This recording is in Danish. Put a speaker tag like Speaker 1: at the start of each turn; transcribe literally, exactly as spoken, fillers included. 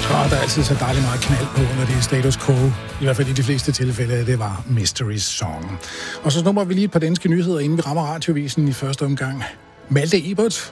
Speaker 1: Og der er altid så dejligt meget knald på, når det er status quo. I hvert fald i de fleste tilfælde, det var Mystery Song. Og så snupper vi lige et par danske nyheder, inden vi rammer radiovisen i første omgang. Malte Ebert,